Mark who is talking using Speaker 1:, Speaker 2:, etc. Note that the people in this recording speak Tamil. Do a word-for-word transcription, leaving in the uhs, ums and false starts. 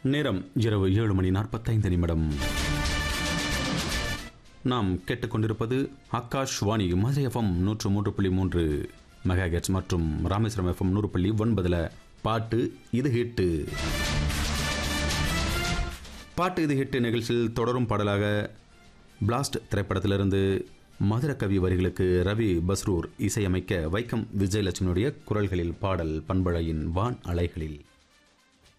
Speaker 1: நேரம் இரவு ஏழு மணி நாற்பத்தைந்து நிமிடம். நாம் கேட்டுக்கொண்டிருப்பது ஆகாஷ்வாணி மதுரை எஃப்எம் நூற்று மூன்று புள்ளி மூன்று மெகாஹெர்ட்ஸ் மற்றும் ராமேஸ்வரம் எஃப்எம் நூறு புள்ளி ஒன்பதுல பாட்டு இது ஹிட்டு. பாட்டு இது ஹிட்டு நிகழ்ச்சியில் தொடரும் பாடலாக பிளாஸ்ட் திரைப்படத்திலிருந்து மதுரகவி வரிகளுக்கு ரவி பஸ்ரூர் இசையமைக்க வைக்கம் விஜயலட்சுமியுடைய குரல்களில் பாடல் பண்பழையின் வான் அலைகளில்.